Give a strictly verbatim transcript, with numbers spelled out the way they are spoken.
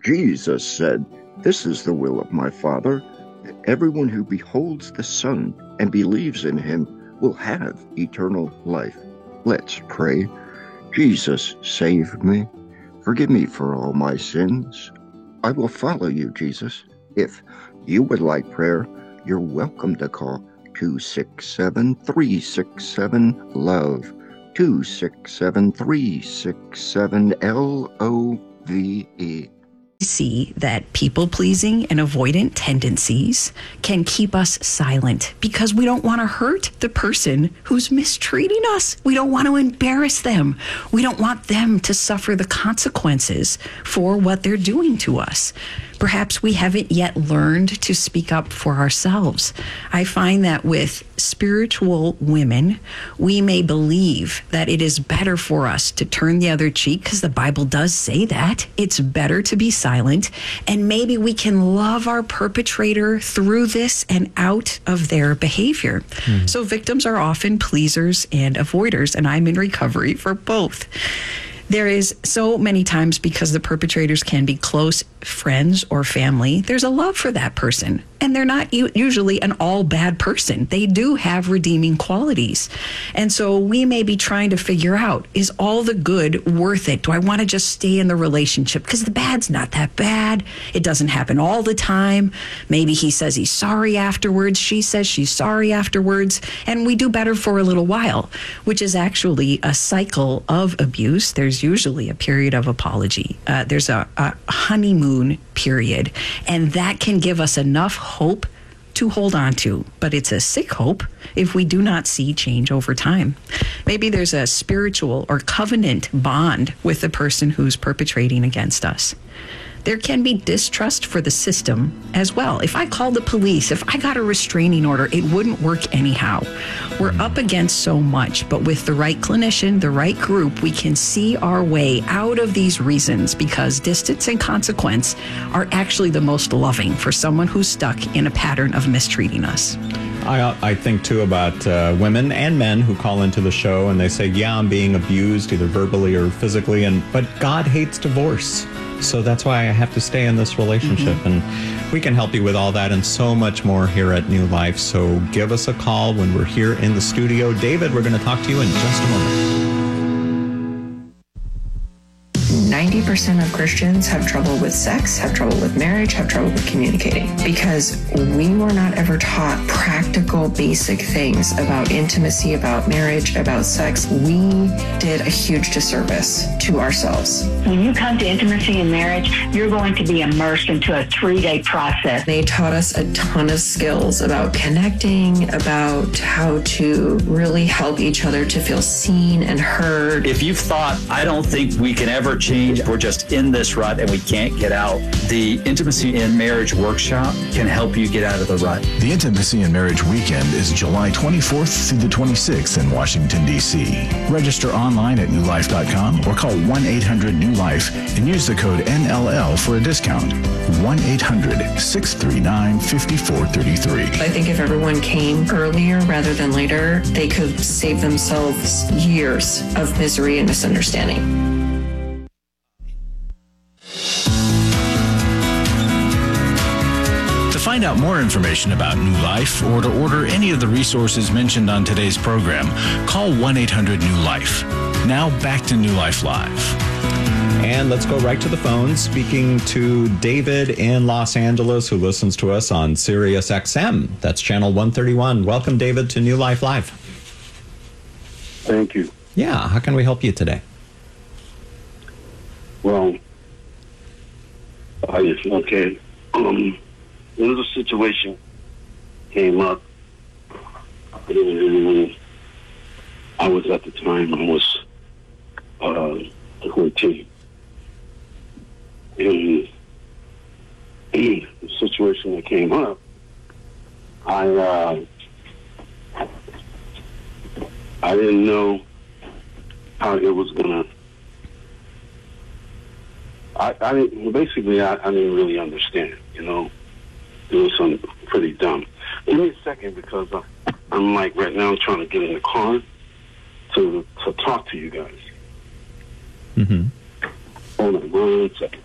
Jesus said, "This is the will of my Father, that everyone who beholds the Son and believes in him will have eternal life." Let's pray. Jesus, save me. Forgive me for all my sins. I will follow you, Jesus. If you would like prayer, you're welcome to call two six seven, three six seven, LOVE, two six seven, three six seven, L O V E. See that people-pleasing and avoidant tendencies can keep us silent because we don't want to hurt the person who's mistreating us. We don't want to embarrass them. We don't want them to suffer the consequences for what they're doing to us. Perhaps we haven't yet learned to speak up for ourselves. I find that with spiritual women, we may believe that it is better for us to turn the other cheek because the Bible does say that. It's better to be silent, and maybe we can love our perpetrator through this and out of their behavior. Mm. So victims are often pleasers and avoiders, and I'm in recovery for both. There is so many times, because the perpetrators can be close friends or family, there's a love for that person. And they're not u- usually an all bad person. They do have redeeming qualities. And so we may be trying to figure out, is all the good worth it? Do I want to just stay in the relationship? Because the bad's not that bad. It doesn't happen all the time. Maybe he says he's sorry afterwards. She says she's sorry afterwards. And we do better for a little while, which is actually a cycle of abuse. There's usually a period of apology. Uh, there's a, a honeymoon period, and that can give us enough hope to hold on to, but it's a sick hope if we do not see change over time. Maybe there's a spiritual or covenant bond with the person who's perpetrating against us. There can be distrust for the system as well. If I called the police, if I got a restraining order, it wouldn't work anyhow. We're up against so much, but with the right clinician, the right group, we can see our way out of these reasons, because distance and consequence are actually the most loving for someone who's stuck in a pattern of mistreating us. I, I think, too, about uh, women and men who call into the show and they say, yeah, I'm being abused either verbally or physically, and but God hates divorce. So that's why I have to stay in this relationship. Mm-hmm. And we can help you with all that and so much more here at New Life. So give us a call when we're here in the studio. David, we're going to talk to you in just a moment. ninety percent of Christians have trouble with sex, have trouble with marriage, have trouble with communicating, because we were not ever taught practical, basic things about intimacy, about marriage, about sex. We did a huge disservice to ourselves. When you come to intimacy and marriage, you're going to be immersed into a three-day process. They taught us a ton of skills about connecting, about how to really help each other to feel seen and heard. If you've thought, I don't think we can ever change, we're just in this rut and we can't get out, the Intimacy in Marriage Workshop can help you get out of the rut. The Intimacy in Marriage Weekend is July twenty-fourth through the twenty-sixth in Washington, D C Register online at new life dot com or call one eight hundred new life and use the code N L L for a discount. one eight hundred, six three nine, five four three three. I think if everyone came earlier rather than later, they could save themselves years of misery and misunderstanding. To find out more information about New Life or to order any of the resources mentioned on today's program, call one eight hundred new life. Now back to New Life Live. And let's go right to the phone, speaking to David in Los Angeles, who listens to us on Sirius X M. That's channel one thirty-one. Welcome, David, to New Life Live. Thank you. Yeah, how can we help you today? Well, I just, okay. Um, there was a situation came up. And I was at the time, I was uh, fourteen. And the situation that came up, I uh, I didn't know how it was gonna. I, I didn't basically. I, I didn't really understand. You know, it was some pretty dumb. Give me a second, because I, I'm like right now. I'm trying to get in the car to to talk to you guys. Mm-hmm. Hold on one second.